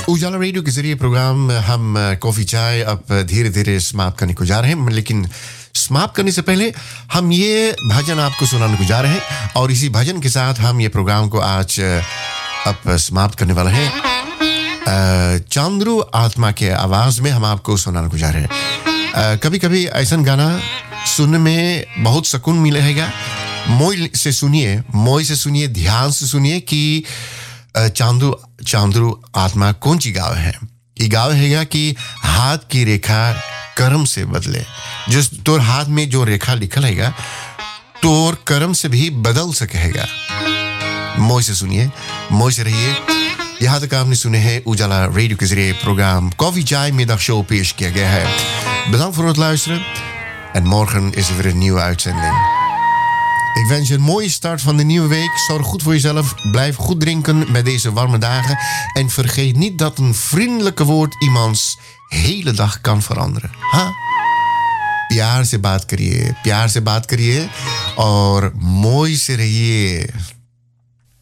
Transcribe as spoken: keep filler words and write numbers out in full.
उजाला रेडियो के जरिए प्रोग्राम हम कॉफ़ी चाय अब धीरे धीरे समाप्त करने को जा रहे हैं, लेकिन समाप्त करने से पहले हम ये भजन आपको सुनाने को जा रहे हैं और इसी भजन के साथ हम ये प्रोग्राम को आज अब समाप्त करने वाले हैं। चांद्रू आत्मा के आवाज़ में हम आपको सुनाने को जा रहे हैं। कभी कभी ऐसा गाना सुनने में बहुत सुकून मिलेगा। मोई से सुनिए, मोई से सुनिए, ध्यान से सुनिए कि चांदू चांद्रू आत्मा कौन सी गाव है। ये गाव हैगा कि हाथ की रेखा कर्म से बदले। जिस तोर हाथ में जो रेखा लिखल हैगा तोर कर्म से भी बदल सकेगा। मोई से सुनिए, मोई से रहिए। यहाँ तक आपने सुने हैं उजाला रेडियो के जरिए programme Koffie Chai middag show peers keer है। Bedankt voor het luisteren en morgen is er weer een nieuwe uitzending. Ik wens je een mooie start van de nieuwe week. Zorg goed voor jezelf. Blijf goed drinken met deze warme dagen. En vergeet niet dat een vriendelijke woord iemands hele dag kan veranderen. Ha? प्यार से बात करिए, प्यार से बात करिए और मोई से रहिए।